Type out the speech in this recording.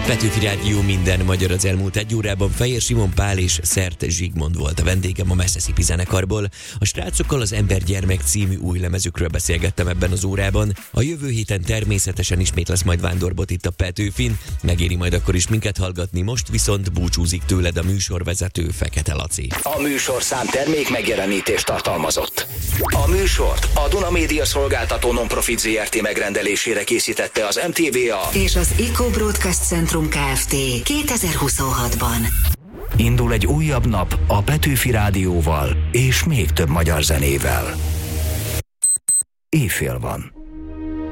Petőfi Rádió, minden magyar az elmúlt egy órában. Fejér Simon Pál és Szert Zsigmond volt a vendégem a Mississippi zenekarból. A srácokkal az Embergyermek című új lemezükről beszélgettem ebben az órában. A jövő héten természetesen ismét lesz majd Vándorbot itt a Petőfin. Megéri majd akkor is minket hallgatni, most viszont búcsúzik tőled a műsorvezető, Fekete Laci. A műsorszám termék megjelenítést tartalmazott. A műsort a Duna Média Szolgáltató Nonprofit Zrt. Megrendelésére készítette az MTVA és az Eco Broadcast Centrum Kft. 2026-ban. Indul egy újabb nap a Petőfi Rádióval és még több magyar zenével. Éjfél van.